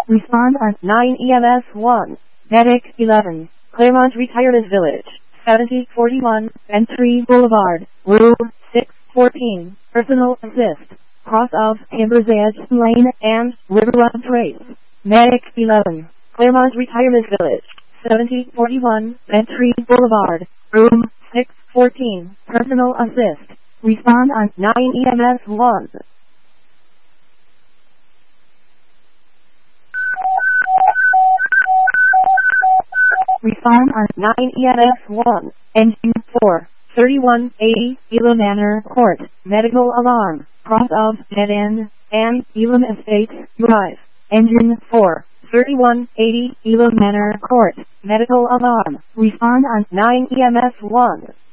Respond on 9 EMS 1. Medic 11. Claremont Retirement Village. 7041 and 3 Boulevard. Room 614. Personal assist. Cross of Timbers Edge Lane and River Run Trace. Medic 11. Claremont Retirement Village. 7041 and 3 Boulevard. Room 614. Personal assist. Respond on 9 EMS 1. Respond on 9 EMS 1. Engine 4. 3180 Elam Manor Court. Medical alarm. Cross of Dead End and Elam Estates Drive. Engine 4. 3180 Elam Manor Court. Medical alarm. Respond on 9 EMS 1.